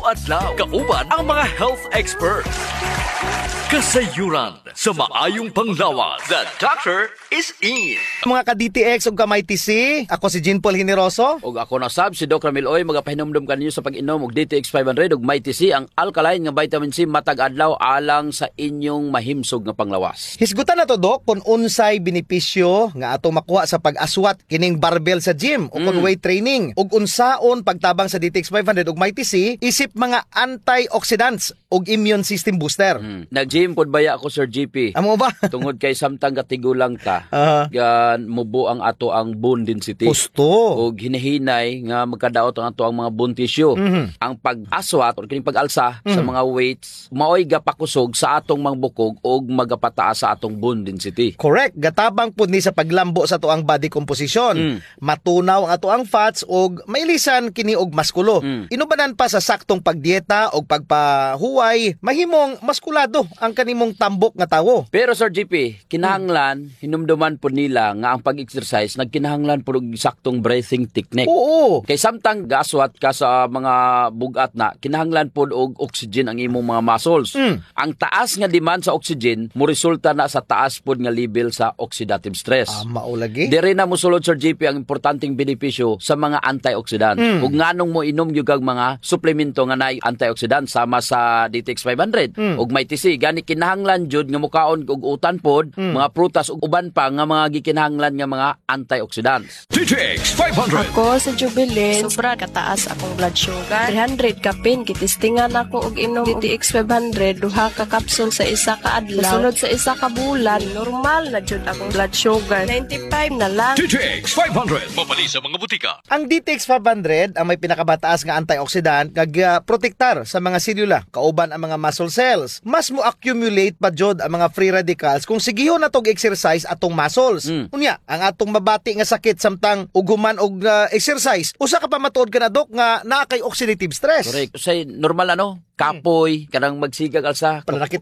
adlaw kauban ang mga health experts. Kasayuran sa maayong panglawas. The doctor is in. Mga ka-DTX ug kamay TC, ako si Jean Paul Generoso. Og ako na sab si Doc Ramil Oy, magapahinumdum kaninyo sa pag-inom og DTX 500 ug Mighty C, ang alkaline nga vitamin C matag adlaw alang sa inyong mahimsog nga panglawas. Hisgutan na to, Doc, kung unsay benepisyo nga atong makuha sa pag-aswat kining barbell sa gym o kung weight training ug unsaon pagtabang sa DTX 500 ug Mighty C isip mga antioxidants ug immune system booster. Nag-gym pod baya ako, Sir GP. Amo ba? Tungod kay samtang katigulang ta, gan mubo ang ato ang bone density. Pusto. Og hinahinay nga magkadaot ang ato ang mga bone tissue. Ang pag-aswat o kining pag-alsa sa mga weights, maoy gapakusog sa atong mga bukog og magapataas sa atong bone density. Correct. Gatabang pud ni sa paglambo sa ato ang body composition. Matunaw ang ato ang fats og mailisan kini og maskulo. Inubanan pa sa saktong pagdieta og pagpahuway, mahimong maskulado ang kanimong tambok nga tawo. Pero Sir GP, kinahanglan, hinumduman po nila nga ang pag-exercise, nagkinahanglan po ng saktong breathing technique. Oo. Kay samtang gaswat ka sa mga bugat na, kinahanglan po og oxygen ang imong mga muscles. Ang taas nga demand sa oxygen, mo resulta na sa taas po nga level sa oxidative stress. Maulagi. Dire na musulod, Sir GP, ang importanteng benepisyo sa mga antioxidant. Ug nganong mo inom yung mga suplemento nga na antioxidant sama sa DTX 500 ug Mighty C, gani kinahanglan jud nga mukaon og utan pod, mga prutas ug uban pa nga mga gikinahanglan nga mga antioxidants. DTX 500. Ako sa Jubilin, sobra kataas akong blood sugar. 300 kapin, kitistingan ako og inom DTX 500, duha ka kapsul sa isa ka adlaw. Sunod sa isa ka bulan, normal na jud akong blood sugar. 95 na lang. DTX 500. Mapali sa mga butika. Ang DTX 500 ang may pinakabataas nga antioxidant nga protektar sa mga selula kauban ang mga muscle cells. Mas mo accumulate pa jud ang mga free radicals kung sigihon na tog exercise atong muscles. Unya, ang atong mabati nga sakit samtang uguman og exercise, usa ka pa matuod ka na, Dok, nga naa kay oxidative stress. Correct. Say normal kapoy, kanang magsigag alsa, Pananakit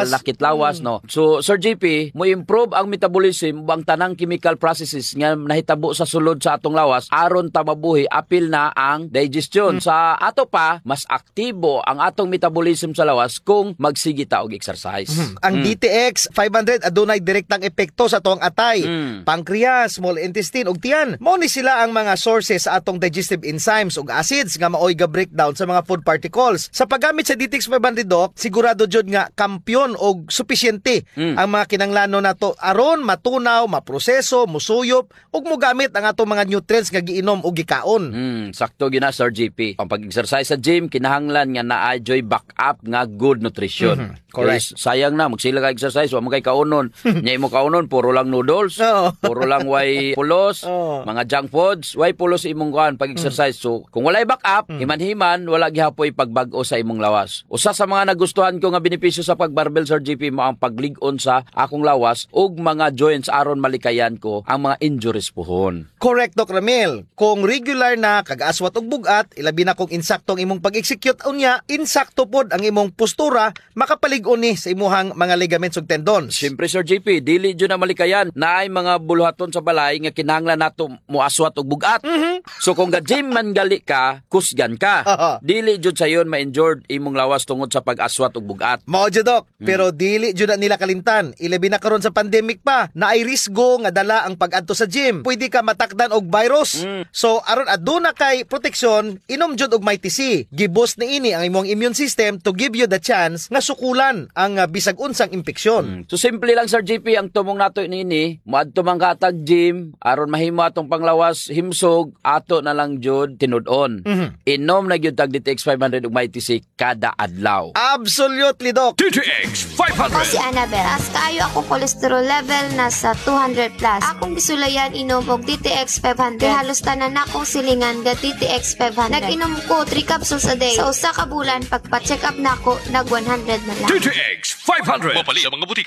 lawas. no. So, Sir JP, mo improve ang metabolism ang tanang chemical processes nga nahitabo sa sulod sa atong lawas aron ta mabuhi apil na ang digestion. Sa ato pa, mas aktibo ang atong metabolism sa lawas kung magsigi ta og exercise. Ang DTX 500 adunay direktang epekto sa atong atay, pancreas, small intestine ug tiyan. Mao ni sila ang mga sources sa atong digestive enzymes ug acids nga maoy ga breakdown sa mga food particles. Sa paggamit sa DTX 500, Doc, sigurado jud nga kampyon og supisyente ang mga kinanglano nato aron matunaw, maproseso, musuyop ug mogamit ang atong mga nutrients nga giinom ug gikaon. Sakto gina, Sir JP. Ang pag-exercise sa gym, kinahanglan nga na-enjoy backup nga good nutrition. Correct. Sayang na, magsila ka exercise, wa mo kay kaunon. Nyay mo kaunon, puro lang noodles, puro lang way pulos, mga junk foods, way pulos imong kuan pag-exercise. So, kung walay backup, himan-himan, wala gihapoy pagbag-o sa imong lawas. Usa sa mga nagustuhan ko nga benepisyo sa pagbarbell, Sir GP, mo ang paglig-on sa akong lawas ug mga joints aron malikayan ko ang mga injuries puhon. Correct, Doc Ramil. Kung regular na kag-aswat og bugat, ilabi na kung insaktong imong pag-execute unya, insakto pod ang imong postura, makapalig-on ni sa imuhang mga ligaments ug tendons. Siyempre, Sir JP, dili dyan na malikayan na ay mga buluhaton sa balay nga kinahanglan nato muaswat og bugat. So kung ga-gym man gali ka, kusgan ka. Dili jud sayon ma-injured imong lawas tungod sa pag-aswat og bugat. Mao jud, Doc, pero dili jud na nila kalimtan. Ilabi na karon sa pandemic pa, na ay risgo nga dala ang pag-adto sa gym. Pwede ka matakdan og virus. So aron aduna kay proteksyon, inom jud og Mighty C. Giboost ni ini ang imong immune system to give you the chance nga sukulan ang bisag unsang impeksyon. So simple lang, Sir JP, ang tumong nato nini, moadto man katag gym aron mahimo atong panglawas himsog, ato na lang jud tinud-on. Inom na gyud tag DTX 500 ug Mighty C kada adlaw. Absolutely, Doc. DTX Ako si 500. Annabel. Taas kaayo ako cholesterol level nasa 200 plus. Akong bisulayan inom og DTX 500. Halos tanan akong silingan ga DTX 500. Nag-inom ko 3 capsules a day. Sa usa ka bulan pagpa-check up nako nag 100 na lang. DTX 500. Mapali sa mga butika.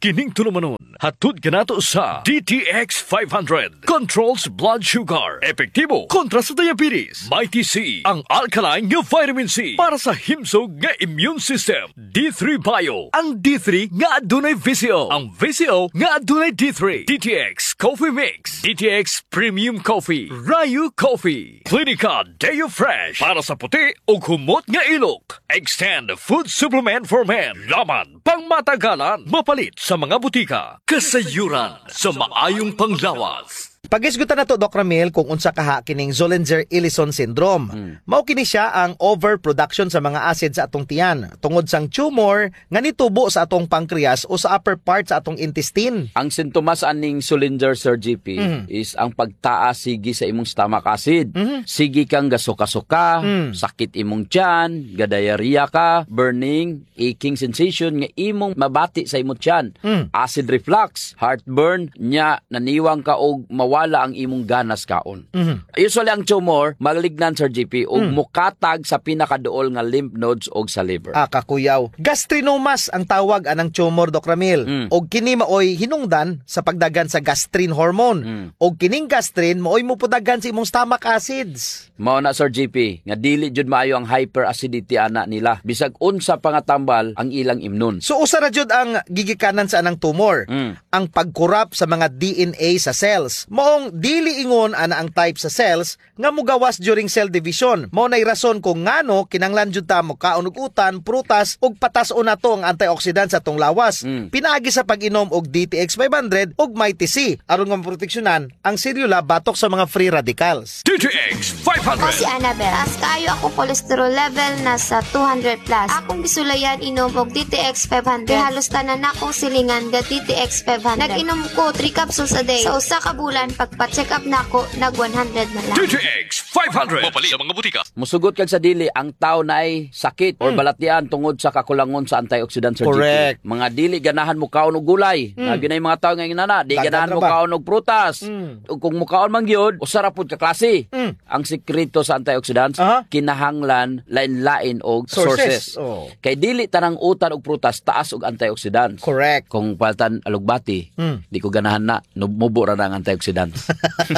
Kining tulumanon, hatod ka nato sa DTX 500. Controls blood sugar. Epektibo kontra sa diabetes. Mighty C, ang alkaline nga vitamin C para sa himsog nga immune system. D3 Bio, ang D3 nga adunay VCO. Ang VCO nga adunay D3. DTX Coffee Mix. DTX Premium Coffee. Rayu Coffee. Clinica Deo Fresh para sa puti o humot nga ilok. Extend Food Supplement for Men. Laman pang matagalan. Mapalit sa mga butika. Kasayuran sa maayong panglawas. Pagisgutan na to, Doc Ramil, kung unsa kaha kining Zollinger-Ellison syndrome. Mao kini siya ang overproduction sa mga acid sa atong tiyan tungod sang tumor nga nitubo sa atong pancreas o sa upper part sa atong intestine. Ang sintomas aning Zollinger, Sir GP, is ang pagtaas sige sa imong stomach acid. Sige kang gasuka-suka, sakit imong tiyan, gadayarya ka, burning, aching sensation nga imong mabati sa imong tiyan, acid reflux, heartburn, nya naniwang ka og wala ang imong ganas kaon. Usually ang tumor malignan, Sir GP, og mukatag sa pinakaduol nga lymph nodes og sa liver. Kakuyaw. Gastrinomas ang tawag anang tumor, Doc Ramil. Og kini maoy hinungdan sa pagdagan sa gastrin hormone. Og kining gastrin maoy mupudagan sa imong stomach acids. Mao na, Sir GP, nga dili jud maayo ang hyperacidity ana nila. Bisag unsa pangatambal ang ilang immune. So usa ra jud ang gigikanan sa anang tumor. Ang pagkurap sa mga DNA sa cells. Maong dili ingon ana ang type sa cells nga mugawas during cell division. Mao nay rason kung ngano kinanglan jud ta mo kaon og utan, prutas ug patas-on nato ang antioxidant sa tong lawas. Pinaagi sa pag-inom og DTX 500 ug Mighty C aron nga proteksyonan ang selula batok sa mga free radicals. DTX Ako si 500. Annabel. Taas kaayo ako cholesterol level nasa 200 plus. Akong bisulayan inom og DTX 500. Halos tanan akong silingan ga DTX 500. Nag-inom ko 3 capsules a day. Sa usa ka bulan pagpa-check up nako nag 100 na lang. DTX 500. Mapalit sa mga butika. Musugot kag sa dili ang tao na ay sakit or balatian tungod sa kakulangon sa antioxidant, Sir Correct. GP. Mga dili ganahan mo kaon og gulay. Lagi na yung mga tao nga inana, di Dagan ganahan ra mo ba? kaon og prutas. Ug kung mo kaon man gyud, usara pud ka klase. Ang sekreto sa antioxidants kinahanglan lain-lain og sources. Oh. Kay dili tanang utan og prutas taas og antioxidants. Correct. Kung paltan alugbati, di ko ganahan na, mubo ra na ang antioxidants.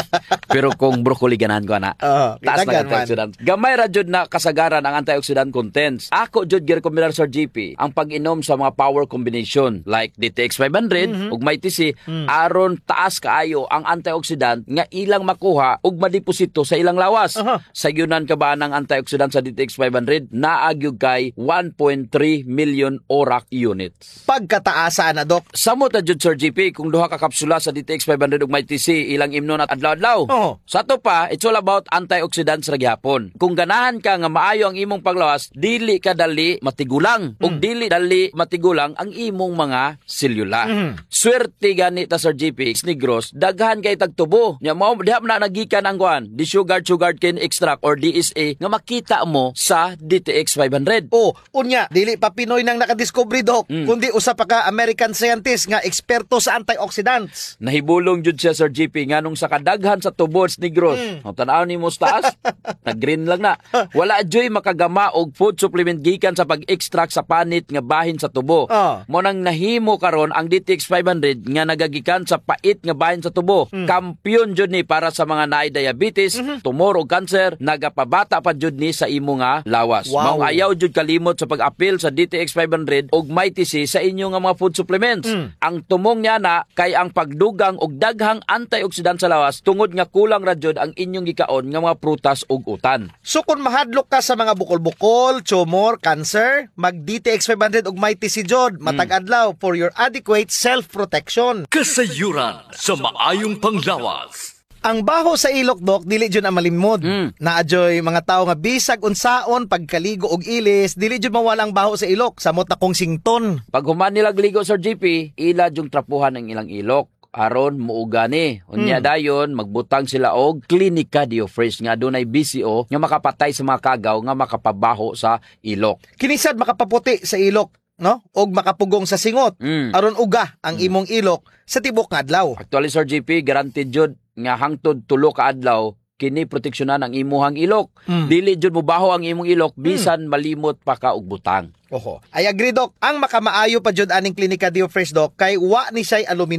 Pero kung broccoli ganahan ko na, taas na kitagan man. antioxidants. Gamay ra jud na kasagaran ang antioxidant contents. Ako jud gi-recommendar, Sir GP, ang pag-inom sa mga power combination like DTX 500 ug Mighty C aron taas kaayo ang antioxidant nga ilang makuha ug madeposito sa ilang lawas. Sa yunan ka ba ng antioxidant sa DTX 500 naagyog kay 1.3 million ORAC units. Pagkataasa na, Doc. Samot na jud, Sir GP, kung duha ka kapsula sa DTX 500 ug Mighty C ilang imnon at adlaw-adlaw. Sa to pa, it's all about antioxidants ra gyapon. Kung ganahan ka nga maayo ang imong paglawas, dili ka dali matigulang ug dili dali matigulang ang imong mga selula. Swerte gani ta, Sir GP, Negros, daghan kay tagtubo. Nya mao diha na nagikan ang kuan, di sugar cane extract or DSA nga makita mo sa DTX 500. Unya, dili pa Pinoy nang nakadiscovery, Doc, kundi usa pa ka American scientist nga eksperto sa antioxidants. Nahibulong jud siya, Sir GP, nganong sa kadaghan sa tubods Negros. Tanaw ni mo sa taas, nag-green lang na. Wala joy makagama og food supplement gikan sa pag-extract sa panit nga bahin sa tubo. Mo nang nahimo karon ang DTX 500 nga nagagikan sa pait nga bahin sa tubo. Kampiyon jud ni para sa mga naay diabetes, tumor o cancer, nagapabata pa jud ni sa imo nga lawas. Wow. Mao ayaw jud kalimot sa pag-apil sa DTX 500 ug Mighty C sa inyo nga mga food supplements. Ang tumong niya na kay ang pagdugang og daghang antioxidant sa lawas tungod nga kulang ra jud ang inyong gikaon nga mga prutas ug utan. So kung mahadlok ka sa mga bukol-bukol, tumor, cancer, mag DTX 500 ug Mighty C jud matag adlaw for your adequate self-protection. Kasayuran sa maayong panglawas. Ang baho sa ilok, Doc, dili jud ang malimod. Naadyoy mga tao nga bisag unsaon pagkaligo og ilis, dili jud mawala ang baho sa ilok samot na kong sington. Pag human nila gligo, Sir GP, ila jung trapuhan ang ilang ilok. Aron muugani. Unya dayon magbutang sila og Clinica Deo Fresh nga dunay BCO nga makapatay sa mga kagaw nga makapabaho sa ilok. Kinisad makapaputi sa ilok, no? Og makapugong sa singot. Aron uga ang imong ilok sa tibok nga adlaw. Actually, Sir GP, guaranteed jud nga hangtod 3 ka adlaw kini proteksyonan ang imuhang ilok. Dili jud mo baho ang imong ilok bisan malimot pa ka og butang. Oho. I agree, Doc. Ang makamaayo pa jud aning klinika Dio Fresh, Doc, kay wa ni siya'y aluminum